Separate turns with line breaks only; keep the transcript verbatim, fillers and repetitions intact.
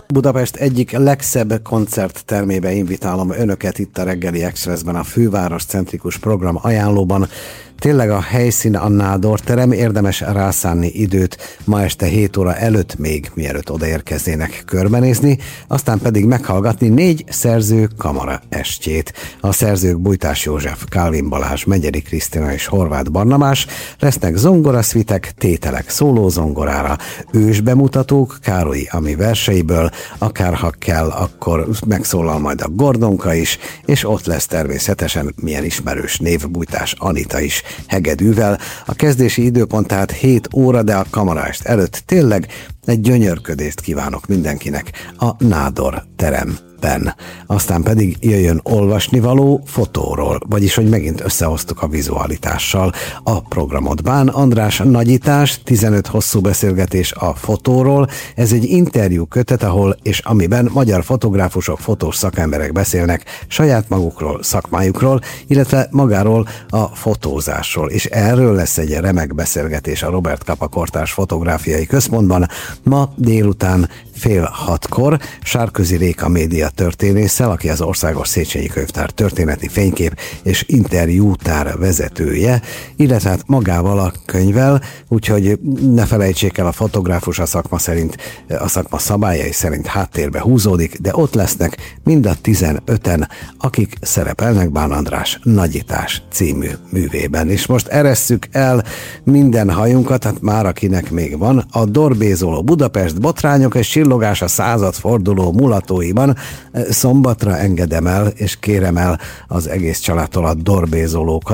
Budapest egyik legszebb koncerttermébe invitálom önöket itt a Reggeli Expressben, a főváros centrikus program ajánlóban. Tényleg a helyszín a Nádor terem, érdemes rászánni időt ma este hét óra előtt, még mielőtt odaérkeznének körbenézni, aztán pedig meghallgatni négy szerző kamara estjét. A szerzők Bújtás József, Kálvin Balázs, Megyeri Krisztina és Horváth Barnabás, lesznek zongoraszvitek, tételek szólózongorára, ősbemutatók Károlyi Ami verseiből, akár ha kell, akkor megszólal majd a Gordonka is, és ott lesz természetesen milyen ismerős név, Bújtás Anita is hegedűvel. A kezdési időpont tehát hét óra, de a kamarást előtt tényleg egy gyönyörködést kívánok mindenkinek a Nádor teremben. Aztán pedig jöjjön olvasnivaló fotóról, vagyis hogy megint összehoztuk a vizualitással a programot. Bán András nagyítás, tizenöt hosszú beszélgetés a fotóról. Ez egy interjú kötet, ahol és amiben magyar fotográfusok, fotós szakemberek beszélnek saját magukról, szakmájukról, illetve magáról a fotózásról. És erről lesz egy remek beszélgetés a Robert Capa Kortárs Fotográfiai Központban ma délután fél hatkor Sárközi Réka média történésszel, aki az Országos Széchenyi Könyvtár történeti fénykép és interjútár vezetője, illetve hát magával a könyvvel, úgyhogy ne felejtsék el, a fotográfus a szakma szerint, a szakma szabályai szerint háttérbe húzódik, de ott lesznek mind a tizenöten, akik szerepelnek Bán András Nagyítás című művében. És most eresszük el minden hajunkat, hát már akinek még van, a Dorbézoló Budapest, botrányok és csillogás a századforduló mulatóiban. Szombatra engedem el, és kérem el az egész családtól a dorbézolókat,